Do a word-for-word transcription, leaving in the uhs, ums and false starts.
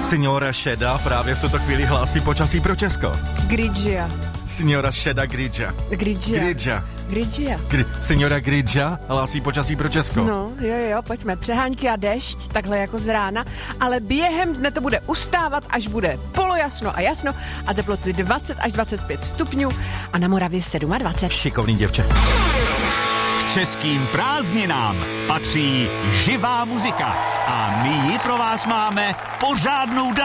Signora Šeda právě v tuto chvíli hlásí počasí pro Česko. Grigia. Signora Šeda Grigia. Grigia. Grigia. Grigia. Gri- Signora Grigia hlásí počasí pro Česko. No, jo, jo, pojďme. Přehánky a déšť, takhle jako z rána, ale během dne to bude ustávat, až bude polojasno a jasno a teploty dvacet až dvacet pět stupňů a na Moravě dvacet sedm. Šikovný děvče. K českým prázdninám patří živá muzika a my ji pro vás máme pořádnou dávku.